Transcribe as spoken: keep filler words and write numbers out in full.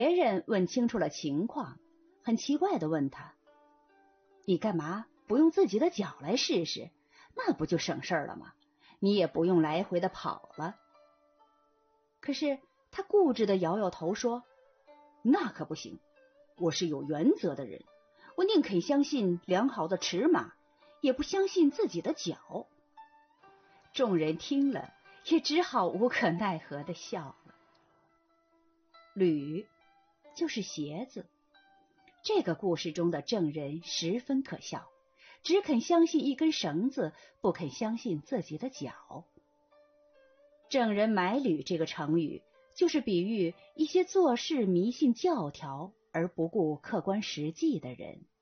别人问清楚了情况，很奇怪地问他：你干嘛不用自己的脚来试试？那不就省事儿了吗？你也不用来回的跑了。可是他固执地摇摇头说：那可不行，我是有原则的人，我宁肯相信良好的尺码，也不相信自己的脚。众人听了，也只好无可奈何地笑了。履就是鞋子。这个故事中的证人十分可笑，只肯相信一根绳子，不肯相信自己的脚。证人买履这个成语，就是比喻一些做事迷信教条而不顾客观实际的人。